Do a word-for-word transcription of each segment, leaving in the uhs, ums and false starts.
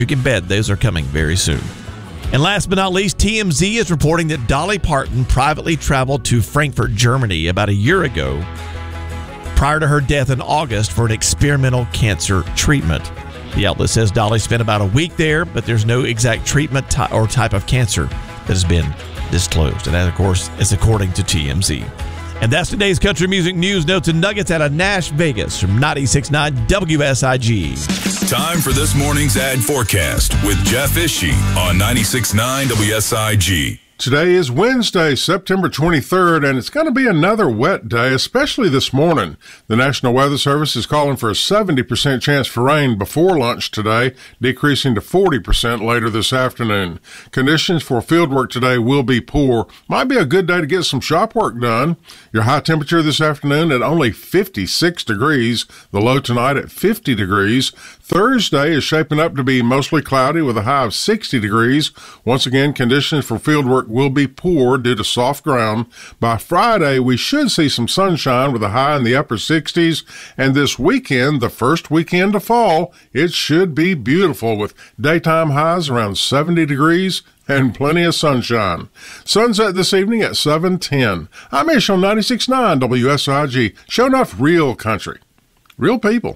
You can bet those are coming very soon. And last but not least, T M Z is reporting that Dolly Parton privately traveled to Frankfurt, Germany about a year ago prior to her death in August for an experimental cancer treatment. The outlet says Dolly spent about a week there, but there's no exact treatment ty- or type of cancer that has been disclosed. And that, of course, is according to T M Z. And that's today's country music news, notes, and nuggets out of Nash Vegas from ninety-six point nine W S I G. Time for this morning's ad forecast with Jeff Ishii on ninety-six point nine W S I G. Today is Wednesday, September twenty-third, and it's going to be another wet day, especially this morning. The National Weather Service is calling for a seventy percent chance for rain before lunch today, decreasing to forty percent later this afternoon. Conditions for fieldwork today will be poor. Might be a good day to get some shop work done. Your high temperature this afternoon at only fifty-six degrees, the low tonight at fifty degrees. Thursday is shaping up to be mostly cloudy with a high of sixty degrees. Once again, conditions for fieldwork will be poor due to soft ground. By Friday, we should see some sunshine with a high in the upper sixties. And this weekend, the first weekend of fall, it should be beautiful with daytime highs around seventy degrees and plenty of sunshine. Sunset this evening at seven ten. I'm Ish on ninety-six point nine W S I G. Show enough real country. Real people.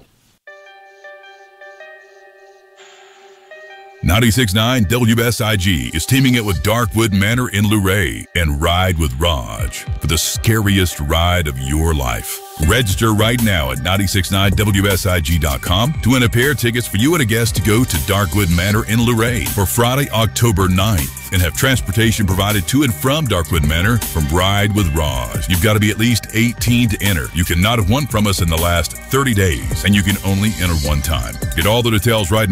ninety-six point nine W S I G is teaming up with Darkwood Manor in Luray and Ride with Raj for the scariest ride of your life. Register right now at ninety-six point nine W S I G dot com to win a pair of tickets for you and a guest to go to Darkwood Manor in Luray for Friday, October ninth, and have transportation provided to and from Darkwood Manor from Ride with Raj. You've got to be at least eighteen to enter. You cannot have won from us in the last thirty days, and you can only enter one time. Get all the details right now.